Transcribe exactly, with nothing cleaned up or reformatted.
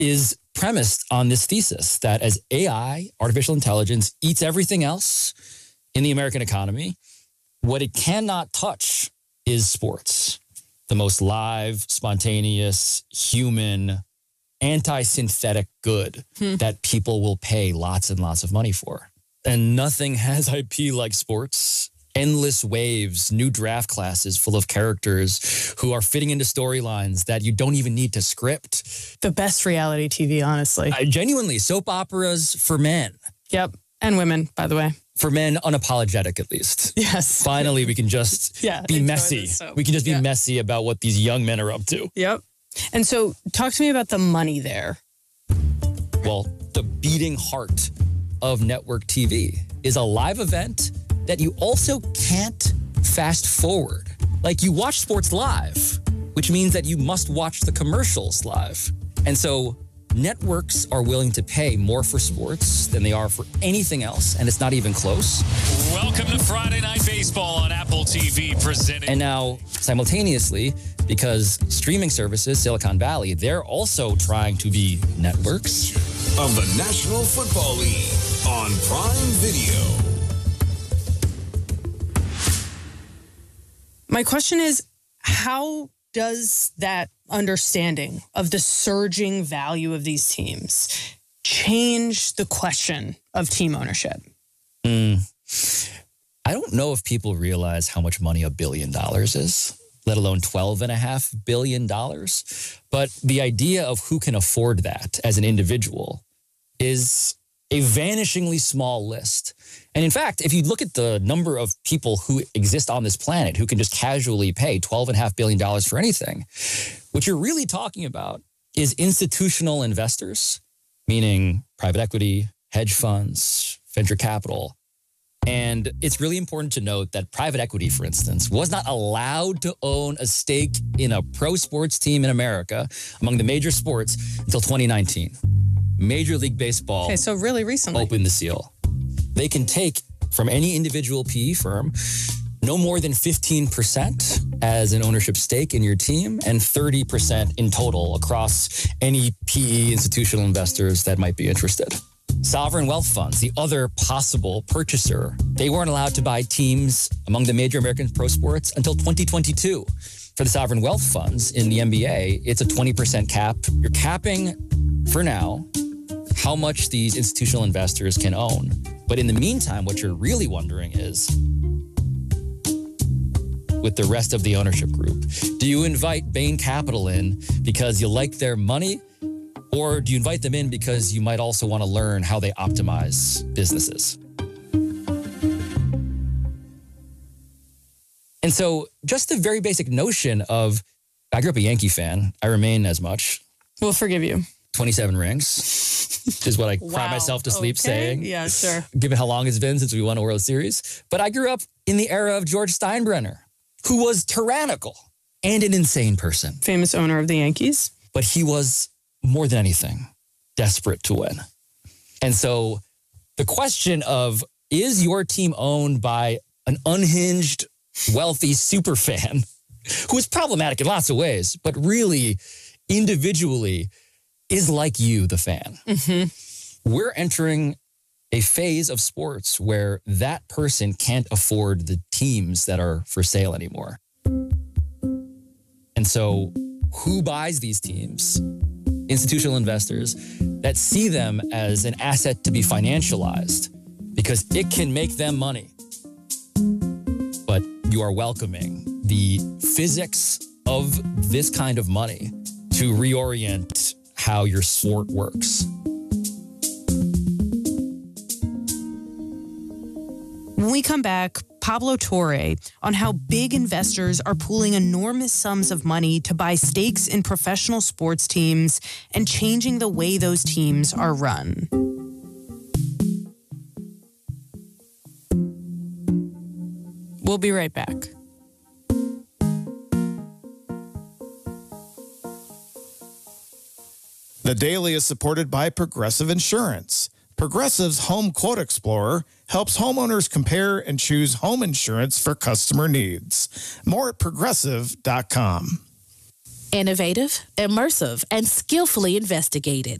is premised on this thesis that as A I, artificial intelligence, eats everything else in the American economy, what it cannot touch is sports. The most live, spontaneous, human, anti-synthetic good hmm. that people will pay lots and lots of money for. And nothing has I P like sports. Endless waves, new draft classes full of characters who are fitting into storylines that you don't even need to script. The best reality T V, honestly. I, genuinely, soap operas for men. Yep. And women, by the way. For men, unapologetic at least. Yes. Finally, we can just yeah, be messy. We can just be yeah. messy about what these young men are up to. Yep. And so talk to me about the money there. Well, the beating heart of network T V is a live event that you also can't fast forward. Like you watch sports live, which means that you must watch the commercials live. And so networks are willing to pay more for sports than they are for anything else, and it's not even close. Welcome to Friday Night Baseball on Apple T V, presented. And now, simultaneously, because streaming services, Silicon Valley, they're also trying to be networks. Of the National Football League on Prime Video. My question is, how does that understanding of the surging value of these teams change the question of team ownership? Mm. I don't know if people realize how much money a billion dollars is, let alone twelve and a half billion dollars. But the idea of who can afford that as an individual is a vanishingly small list. And in fact, if you look at the number of people who exist on this planet who can just casually pay twelve and a half billion dollars for anything, what you're really talking about is institutional investors, meaning private equity, hedge funds, venture capital. And it's really important to note that private equity, for instance, was not allowed to own a stake in a pro sports team in America among the major sports until twenty nineteen. Major League Baseball okay, so really recently opened the seal. They can take from any individual P E firm no more than fifteen percent as an ownership stake in your team and thirty percent in total across any P E institutional investors that might be interested. Sovereign wealth funds, the other possible purchaser, they weren't allowed to buy teams among the major American pro sports until twenty twenty-two. For the sovereign wealth funds in the N B A, it's a twenty percent cap. You're capping, for now, how much these institutional investors can own. But in the meantime, what you're really wondering is, with the rest of the ownership group, do you invite Bain Capital in because you like their money? Or do you invite them in because you might also want to learn how they optimize businesses? And so just the very basic notion of, I grew up a Yankee fan, I remain as much. We'll forgive you. twenty-seven rings is what I wow. cry myself to sleep okay. saying. Yeah, sure. Given how long it's been since we won a World Series. But I grew up in the era of George Steinbrenner, who was tyrannical and an insane person. Famous owner of the Yankees. But he was, more than anything, desperate to win. And so the question of, is your team owned by an unhinged, wealthy superfan who is problematic in lots of ways, but really individually is like you, the fan? Mm-hmm. We're entering a phase of sports where that person can't afford the teams that are for sale anymore. And so who buys these teams? Institutional investors that see them as an asset to be financialized because it can make them money. But you are welcoming the physics of this kind of money to reorient how your sport works. When we come back, Pablo Torre on how big investors are pooling enormous sums of money to buy stakes in professional sports teams and changing the way those teams are run. We'll be right back. The Daily is supported by Progressive Insurance. Progressive's Home Quote Explorer helps homeowners compare and choose home insurance for customer needs. More at progressive dot com. Innovative, immersive, and skillfully investigated.